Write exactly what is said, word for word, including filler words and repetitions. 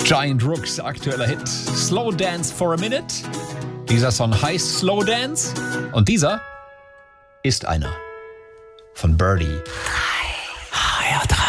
Giant Rooks, aktueller Hit. Slow Dance for a Minute. Dieser Song heißt Slow Dance. Und dieser ist einer von Birdie.